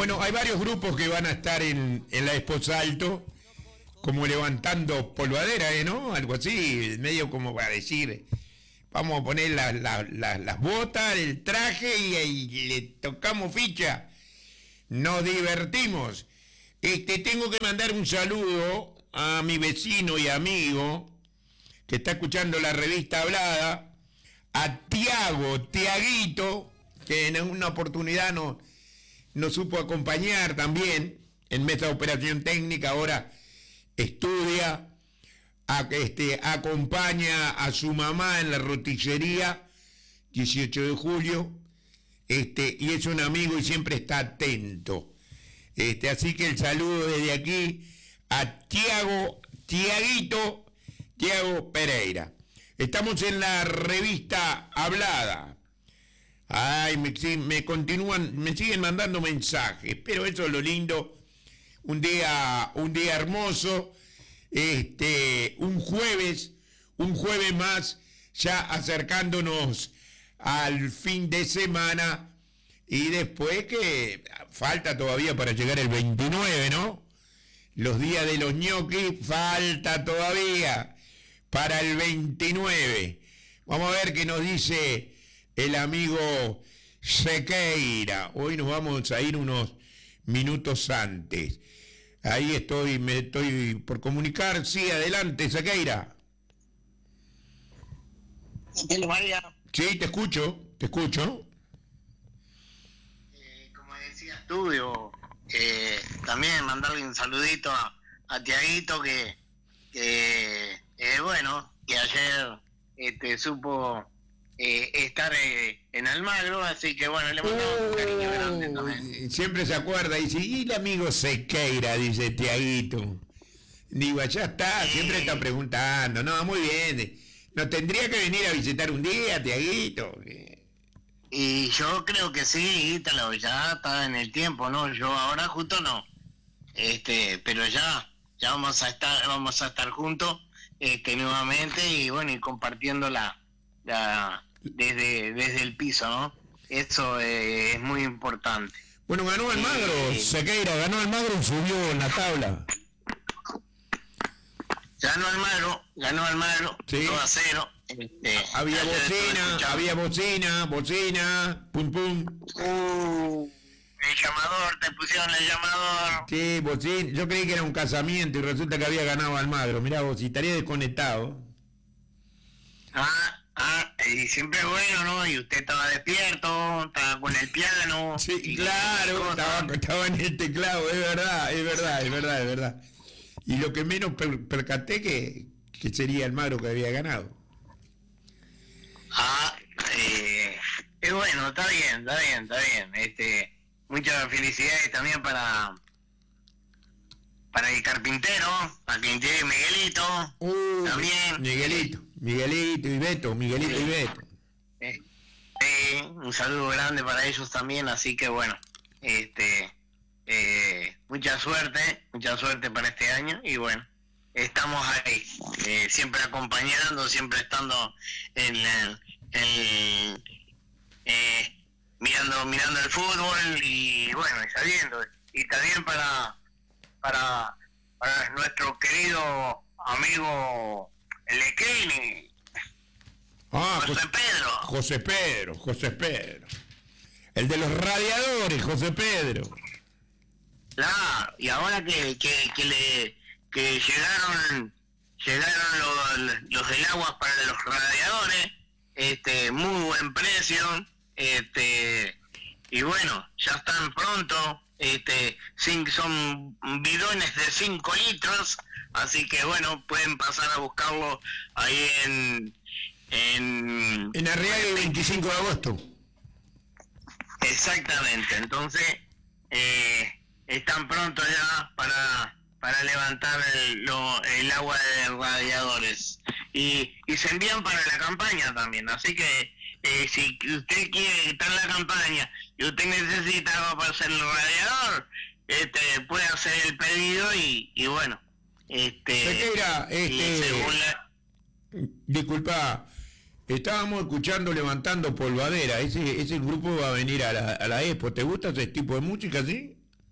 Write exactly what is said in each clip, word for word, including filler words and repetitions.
Bueno, hay varios grupos que van a estar en, en la Expo Salto, como levantando polvadera, ¿eh? ¿No? Algo así, medio como para decir, vamos a poner la, la, la, las botas, el traje y, y le tocamos ficha. Nos divertimos. Este, tengo que mandar un saludo a mi vecino y amigo que está escuchando la revista Hablada, a Tiago, Tiaguito, que en una oportunidad nos, nos supo acompañar también en mesa de operación técnica, ahora estudia, a, este, acompaña a su mamá en la roticería, dieciocho de julio, este, y es un amigo y siempre está atento. Este, así que el saludo desde aquí a Tiago, Tiaguito, Tiago Pereira. Estamos en la revista Hablada. Ay, me, me continúan, me siguen mandando mensajes, pero eso es lo lindo. Un día, un día hermoso, este, un jueves, un jueves más, ya acercándonos al fin de semana. Y después que falta todavía para llegar el veintinueve, ¿no? Los días de los ñoquis, falta todavía para el veintinueve. Vamos a ver qué nos dice el amigo Sequeira. Hoy nos vamos a ir unos minutos antes. Ahí estoy, me estoy por comunicar. Sí, adelante, Sequeira. Sí, te escucho, te escucho. Estudio, eh, también mandarle un saludito a, a Tiaguito que, que eh, bueno, que ayer este, supo eh, estar eh, en Almagro, así que bueno, le mandamos un cariño grande también. Siempre se acuerda, dice, y el amigo Sequeira, dice Tiaguito. Digo, ya está, sí. Siempre está preguntando, no, muy bien, nos tendría que venir a visitar un día, Tiaguito. Y yo creo que sí, Ítalo, ya está en el tiempo, ¿no? Yo ahora justo no. Este, pero ya, ya vamos a estar, vamos a estar juntos, este, nuevamente, y bueno, y compartiendo la, la desde, desde el piso, ¿no? Eso eh, es muy importante. Bueno, ganó Almagro, eh, Sequeira, ganó Almagro y subió en la tabla. Ganó Almagro, ganó Almagro, sí. dos a cero. Este, había bocina, había bocina, bocina, pum pum. Uh, el llamador, te pusieron el llamador. Sí, bocina. Yo creí que era un casamiento y resulta que había ganado Almagro. Mirá vos, si estaría desconectado. Ah, ah, y siempre es bueno, ¿no? Y usted estaba despierto, estaba con el piano. Sí, claro, estaba, estaba en el teclado, es verdad, es verdad, es verdad, es verdad. Y lo que menos per, percaté que, que sería Almagro que había ganado. Ah, eh, es bueno, está bien, está bien, está bien. Este, muchas felicidades también para para el carpintero, para quien tiene Miguelito, uh, también. Miguelito, Miguelito y Beto, Miguelito sí. y Beto. Eh, eh, un saludo grande para ellos también, así que bueno, este, eh, mucha suerte, mucha suerte para este año y bueno. Estamos ahí, eh, siempre acompañando, siempre estando en, en, en eh, mirando mirando el fútbol y bueno, y sabiendo. Y también para para para nuestro querido amigo Lequini, ah, José Pedro. José Pedro, José Pedro. El de los radiadores, José Pedro. Claro, y ahora que, que, que le que llegaron llegaron los, los del agua para los radiadores, este, muy buen precio, este, y bueno, ya están pronto, este, son bidones de cinco litros, así que bueno, pueden pasar a buscarlo ahí en en en Arriaga veinticinco de agosto. Exactamente, entonces eh, están pronto ya para para levantar el, lo, el agua de radiadores y, y se envían para la campaña también, así que eh, si usted quiere estar en la campaña y usted necesita agua para hacer el radiador, este, puede hacer el pedido y, y bueno, este, Sequeira, este, según la... disculpa, estábamos escuchando Levantando Polvadera, ese ese grupo va a venir a la, a la Expo. ¿Te gusta ese tipo de música, sí?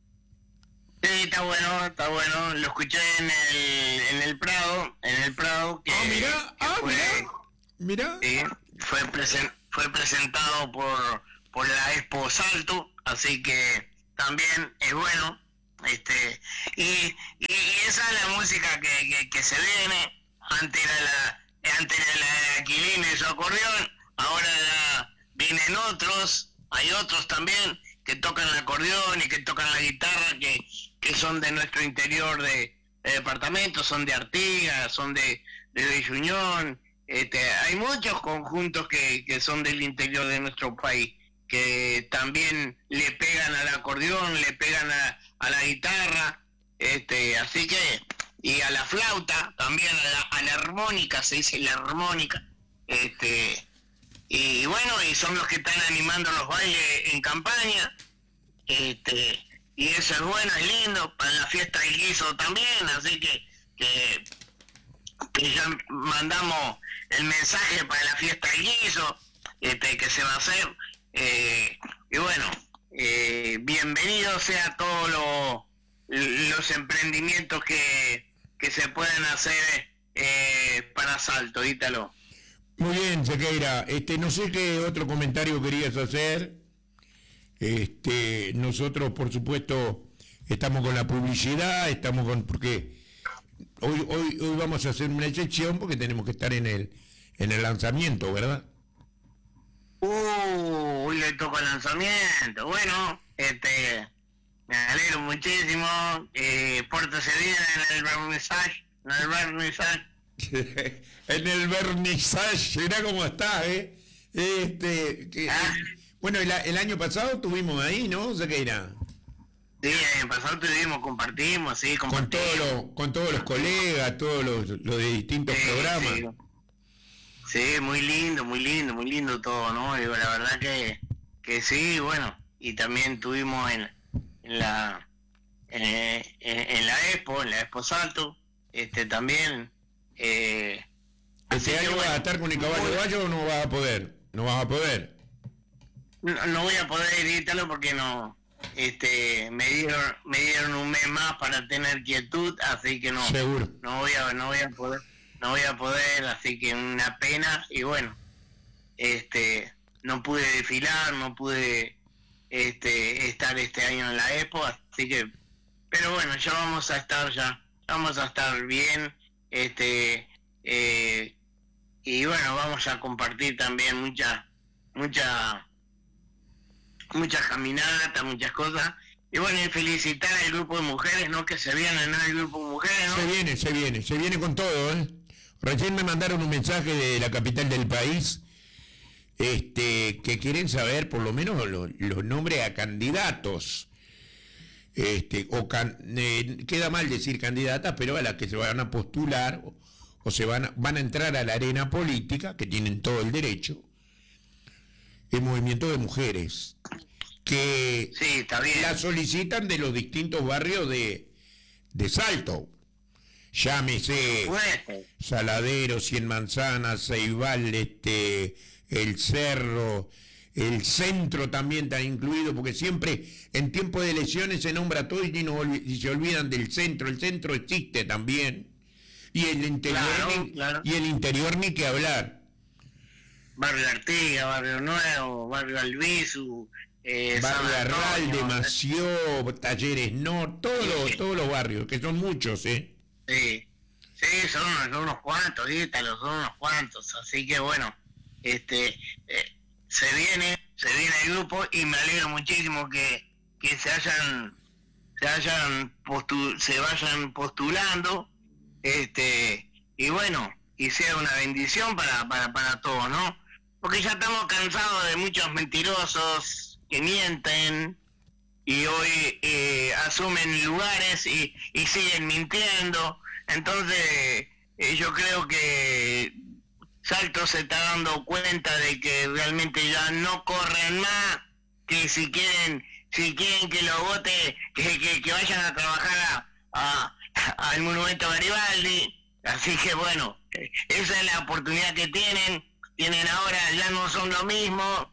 está bueno, está bueno. Lo escuché en el, en el Prado, en el Prado. Que, ah, mirá, ah, fue, mirá. Mirá. Sí, fue, presen, fue presentado por, por la Expo Salto, así que también es bueno. Este, y, y, y esa es la música que, que, que se viene. Antes era la, antes era la Aquilina y su acordeón, ahora la, vienen otros, hay otros también que tocan el acordeón y que tocan la guitarra, que, que son de nuestro interior de, de departamento, son de Artigas, son de, de Villuñón. Este, hay muchos conjuntos que, que son del interior de nuestro país, que también le pegan al acordeón, le pegan a, a la guitarra, este, así que, y a la flauta, también a la, a la armónica, se dice la armónica, este, y bueno, y son los que están animando los bailes en campaña, este, y eso es bueno, es lindo, para la fiesta del guiso también, así que, que, que ya mandamos el mensaje para la fiesta del guiso, este, que se va a hacer, eh, y bueno, eh, bienvenido sea todos lo, los emprendimientos que, que se pueden hacer eh, para Salto, Ítalo. Muy bien, Sequeira. Este, no sé qué otro comentario querías hacer. Este, nosotros, por supuesto, estamos con la publicidad, estamos con, porque hoy, hoy, hoy vamos a hacer una excepción porque tenemos que estar en el, en el lanzamiento, ¿verdad? Uh, hoy le toca el lanzamiento. Bueno, este, me alegro muchísimo. Eh, pórtese bien en el vernissage, en el vernissage. En el vernissage, mirá cómo está, ¿eh? Este, que, ¿Ah? Bueno, el, el año pasado estuvimos ahí, ¿no, Sequeira? Sí, el año pasado tuvimos, compartimos, sí, Con compartimos. todos los, con todos los colegas, todos los, los de distintos Sí, programas. sí. Sí, muy lindo, muy lindo, muy lindo todo, ¿no? Digo, la verdad que, que sí, bueno, y también tuvimos en, en la en, en, en la Expo, en la Expo Salto, este también. Eh, ¿Este año que, vas bueno, a estar con el caballo muy, gallo o no vas a poder? No vas a poder. No, no voy a poder editarlo porque no, este, me dieron, me dieron un mes más para tener quietud, así que no, Seguro. no voy a, no voy a poder. No voy a poder, así que una pena, y bueno, este, no pude desfilar, no pude este estar este año en la Expo, así que, pero bueno, ya vamos a estar ya, vamos a estar bien, este, eh, y bueno, vamos a compartir también mucha, mucha, muchas caminatas, muchas cosas, y bueno, y felicitar al grupo de mujeres, ¿no? Que se vienen, ¿no? El grupo de mujeres, ¿no? Se viene, se viene, se viene con todo, ¿eh? Recién me mandaron un mensaje de la capital del país, este, que quieren saber por lo menos los, los nombres a candidatos, este, o can, eh, queda mal decir candidatas, pero a las que se van a postular o, o se van a, van a entrar a la arena política, que tienen todo el derecho, el movimiento de mujeres, que sí, está bien. la solicitan de los distintos barrios de, de Salto. Llámese Bueno. Saladero, Cien Manzanas, Ceibal, este, el Cerro, el Centro también está incluido, porque siempre en tiempo de elecciones se nombra todo y, no, y se olvidan del centro. El centro existe también. Y el interior, Claro, ni, claro. y el interior ni que hablar. Barrio Artigas, Barrio Nuevo, Barrio Albizu, eh, Barrio San Arralde, Antonio, Mació, Talleres No, todos Sí, los, sí. todos los barrios, que son muchos, ¿eh? Sí, sí, son, unos- son unos cuantos, Ítalo, son unos cuantos, así que bueno, este, eh, se viene, se viene el grupo y me alegro muchísimo que, que se hayan, se hayan postu- se vayan postulando, este, y bueno, y sea una bendición para, para, para todos, ¿no? Porque ya estamos cansados de muchos mentirosos que mienten, y hoy eh, asumen lugares y, y siguen mintiendo. Entonces, eh, yo creo que Salto se está dando cuenta de que realmente ya no corren más, que si quieren si quieren que lo vote, que, que, que vayan a trabajar a, a, al Monumento Garibaldi. Así que bueno, esa es la oportunidad que tienen. Tienen ahora, ya no son lo mismo.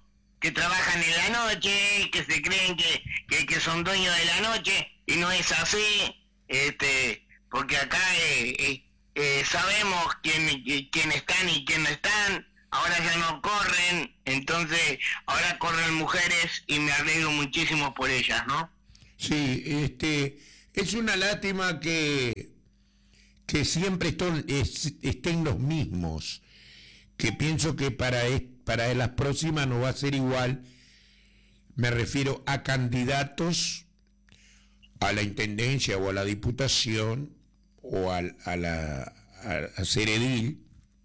que trabajan en la noche, que se creen que, que, que son dueños de la noche, y no es así, este, porque acá eh, eh, eh, sabemos quién, quién están y quién no están. Ahora ya no corren, entonces ahora corren mujeres y me alegro muchísimo por ellas, ¿no? Sí, este, es una lástima que, que siempre estén, es, estén los mismos, que pienso que para, para las próximas no va a ser igual. Me refiero a candidatos a la intendencia o a la diputación o a, a, la, a, a ser edil.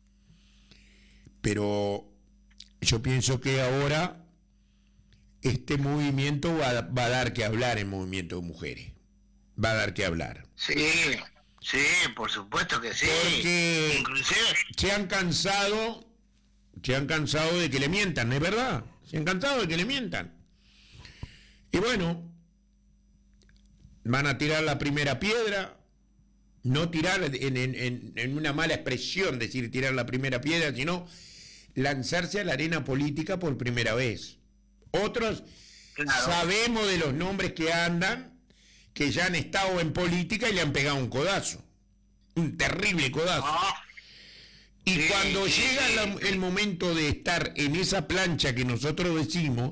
Pero yo pienso que ahora este movimiento va, va a dar que hablar, el movimiento de mujeres. Va a dar que hablar. Sí, sí, por supuesto que sí. Porque inclusive se han cansado, se han cansado de que le mientan, ¿es verdad? Se han cansado de que le mientan. Y bueno, van a tirar la primera piedra, no tirar en, en, en una mala expresión, decir tirar la primera piedra, sino lanzarse a la arena política por primera vez. Otros claro. Sabemos de los nombres que andan, que ya han estado en política y le han pegado un codazo, un terrible codazo. Oh. Y sí, cuando sí, llega sí. La, el momento de estar en esa plancha que nosotros decimos,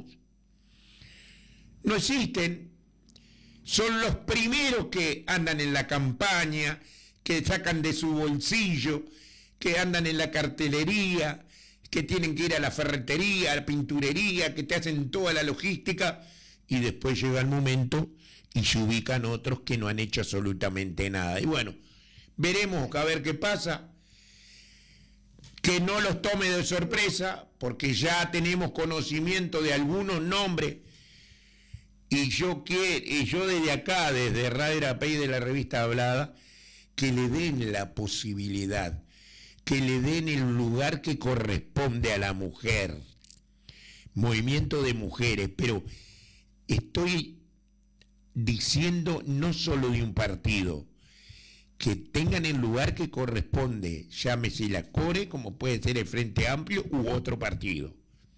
no existen. Son los primeros que andan en la campaña, que sacan de su bolsillo, que andan en la cartelería, que tienen que ir a la ferretería, a la pinturería, que te hacen toda la logística, y después llega el momento y se ubican otros que no han hecho absolutamente nada. Y bueno, veremos a ver qué pasa, que no los tome de sorpresa, porque ya tenemos conocimiento de algunos nombres, y yo quiero, y yo desde acá, desde Radio Arapey de la revista Hablada, que le den la posibilidad, que le den el lugar que corresponde a la mujer. Movimiento de mujeres, pero estoy diciendo no solo de un partido, que tengan el lugar que corresponde, llámese la CORE, como puede ser el Frente Amplio u otro partido,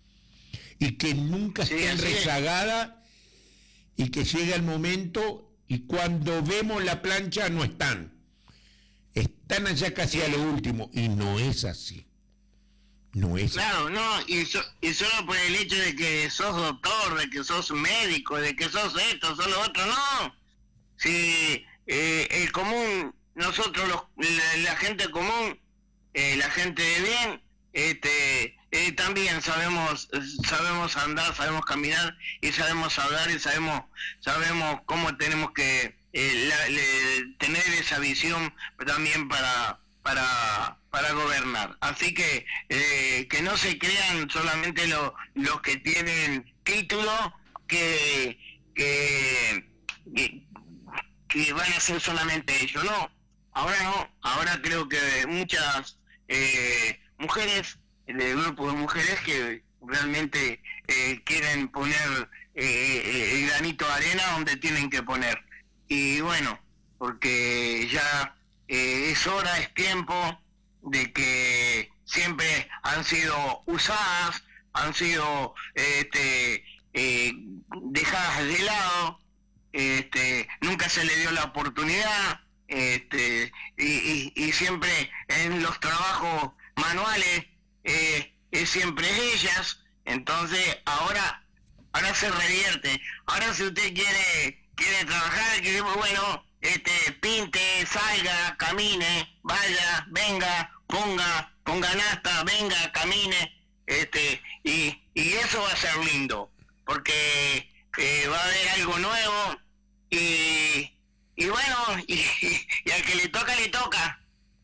y que nunca sí, estén rezagadas, y que llegue el momento y cuando vemos la plancha no están. Están allá casi a lo último, y no es así. No es claro, así. no, y, so, y solo por el hecho de que sos doctor, de que sos médico, de que sos esto, sos lo otro, no. Si eh, el común, nosotros, los, la, la gente común, eh, la gente de bien, este, eh, también sabemos sabemos andar, sabemos caminar, y sabemos hablar, y sabemos sabemos cómo tenemos que Eh, la, le, tener esa visión también para para para gobernar. Así que eh, que no se crean solamente lo, los que tienen título, que, que que que van a ser solamente ellos. No, ahora no, ahora creo que muchas eh, mujeres, de grupos de mujeres que realmente eh, quieren poner eh, el granito de arena donde tienen que poner. Y bueno, porque ya eh, es hora, es tiempo de que siempre han sido usadas, han sido este, eh, dejadas de lado, este, nunca se le dio la oportunidad, este, y, y, y siempre en los trabajos manuales eh, es siempre ellas. Entonces ahora, ahora se revierte. Ahora si usted quiere quiere trabajar, que bueno, este, pinte, salga, camine, vaya, venga, ponga, ponga nasta, venga, camine, este, y, y eso va a ser lindo, porque eh, va a haber algo nuevo, y, y bueno, y, y, y al que le toca, le toca.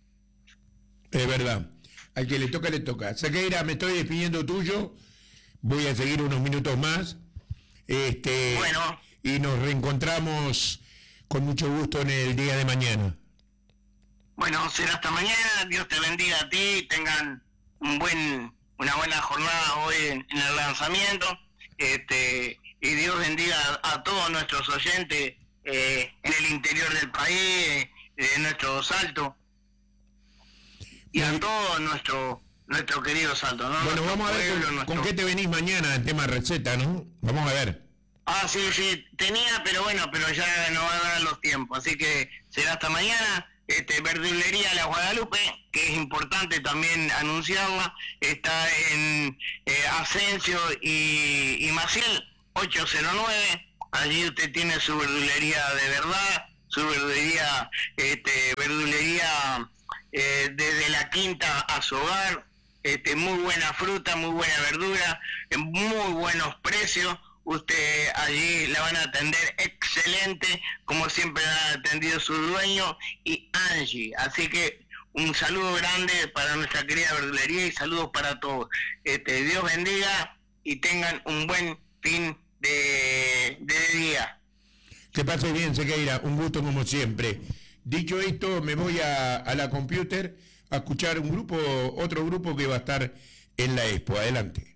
Es verdad, al que le toca, le toca. Sequeira, me estoy despidiendo tuyo, voy a seguir unos minutos más. Este, bueno. Y nos reencontramos con mucho gusto en el día de mañana. Bueno, será hasta mañana. Dios te bendiga a ti. Tengan un buen, una buena jornada hoy en, en el lanzamiento. Este, y Dios bendiga a, a todos nuestros oyentes eh, en el interior del país, en nuestro Salto. Y a todos nuestros nuestro querido Santo, ¿no? Bueno, Nuestro vamos a ver pueblo, con, nuestro... con qué te venís mañana en tema receta, ¿no? Vamos a ver. Ah, sí, sí, tenía, pero bueno, pero ya no van a dar los tiempos, así que será hasta mañana. Este, Verdulería La Guadalupe, que es importante también anunciarla, está en eh, Asensio y, y Maciel, ochocientos nueve, allí usted tiene su verdulería de verdad, su verdulería, este, verdulería eh, desde la quinta a su hogar, este, muy buena fruta, muy buena verdura, en muy buenos precios. Usted allí la van a atender excelente, como siempre la han atendido su dueño y Angie. Así que un saludo grande para nuestra querida verdulería y saludos para todos. Este, Dios bendiga y tengan un buen fin de, de día. Que pase bien, Sequeira, un gusto como siempre. Dicho esto, me voy a, a la computer a escuchar un grupo, otro grupo que va a estar en la expo. Adelante.